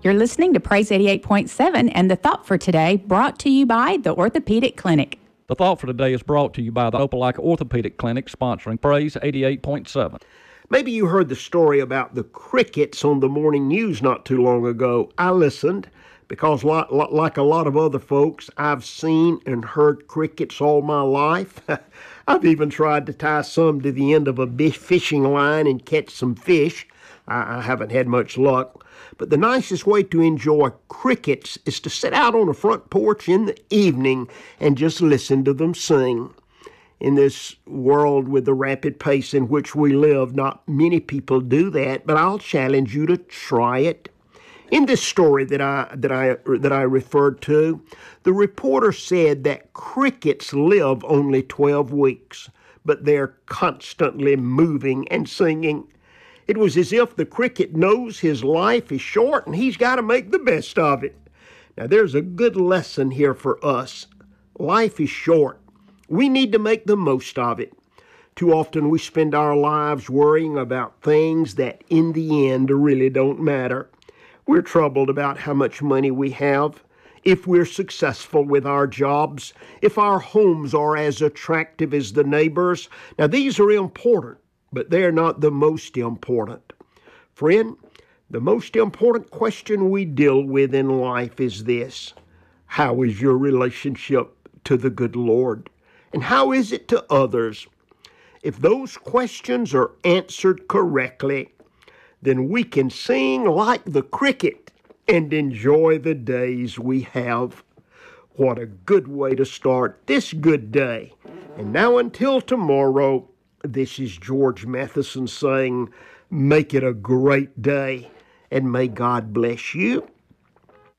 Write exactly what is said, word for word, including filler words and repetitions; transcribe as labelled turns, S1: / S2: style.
S1: You're listening to Praise eighty-eight point seven, and the thought for today brought to you by the Orthopedic Clinic.
S2: The thought for today is brought to you by the Opelika Orthopedic Clinic, sponsoring Praise eighty-eight point seven.
S3: Maybe you heard the story about the crickets on the morning news not too long ago. I listened because, like a lot of other folks, I've seen and heard crickets all my life. I've even tried to tie some to the end of a fishing line and catch some fish. I, I haven't had much luck. But the nicest way to enjoy crickets is to sit out on a front porch in the evening and just listen to them sing. In this world with the rapid pace in which we live, not many people do that, but I'll challenge you to try it. In this story that I that I that I referred to, the reporter said that crickets live only twelve weeks, but they're constantly moving and singing. It was as if the cricket knows his life is short and he's got to make the best of it. Now, there's a good lesson here for us. Life is short. We need to make the most of it. Too often we spend our lives worrying about things that in the end really don't matter. We're troubled about how much money we have, if we're successful with our jobs, if our homes are as attractive as the neighbors. Now, these are important, but they're not the most important. Friend, the most important question we deal with in life is this: how is your relationship to the good Lord? And how is it to others? If those questions are answered correctly, then we can sing like the cricket and enjoy the days we have. What a good way to start this good day. And now until tomorrow, this is George Matheson saying, make it a great day, and may God bless you